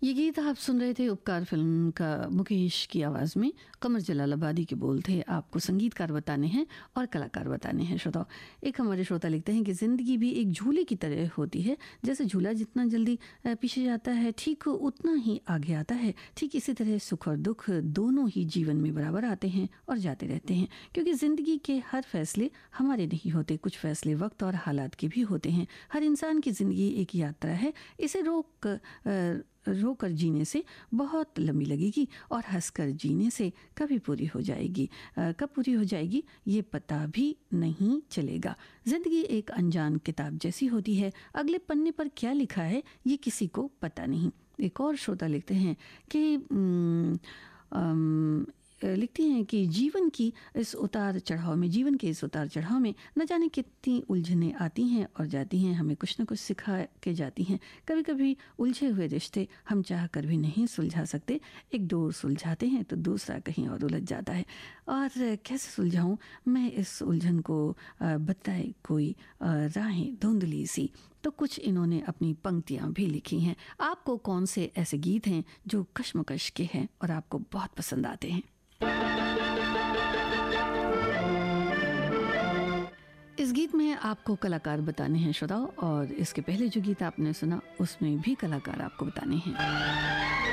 ये गीत आप सुन रहे थे उपकार फिल्म का मुकेश की आवाज़ में। कमर जलालाबादी के बोल थे। आपको संगीतकार बताने हैं और कलाकार बताने हैं। श्रोताओ, एक हमारे श्रोता लिखते हैं कि ज़िंदगी भी एक झूले की तरह होती है। जैसे झूला जितना जल्दी पीछे जाता है ठीक उतना ही आगे आता है। ठीक इसी तरह सुख और दुख दोनों ही जीवन में बराबर आते हैं और जाते रहते हैं, क्योंकि ज़िंदगी के हर फैसले हमारे नहीं होते। कुछ फैसले वक्त और हालात के भी होते हैं। हर इंसान की ज़िंदगी एक यात्रा है। इसे रोकर जीने से बहुत लंबी लगेगी और हंसकर जीने से कभी पूरी हो जाएगी। कब पूरी हो जाएगी ये पता भी नहीं चलेगा। ज़िंदगी एक अनजान किताब जैसी होती है। अगले पन्ने पर क्या लिखा है ये किसी को पता नहीं। एक और श्रोता लिखते हैं कि लिखती हैं कि जीवन के इस उतार चढ़ाव में न जाने कितनी उलझनें आती हैं और जाती हैं। हमें कुछ न कुछ सिखा के जाती हैं। कभी कभी उलझे हुए रिश्ते हम चाह कर भी नहीं सुलझा सकते। एक डोर सुलझाते हैं तो दूसरा कहीं और उलझ जाता है। और कैसे सुलझाऊं मैं इस उलझन को, बताए कोई राहें धुंधली सी। तो कुछ इन्होंने अपनी पंक्तियां भी लिखी हैं। आपको कौन से ऐसे गीत हैं जो कश्मकश के हैं और आपको बहुत पसंद आते हैं? इस गीत में आपको कलाकार बताने हैं श्रोताओ, और इसके पहले जो गीत आपने सुना उसमें भी कलाकार आपको बताने हैं।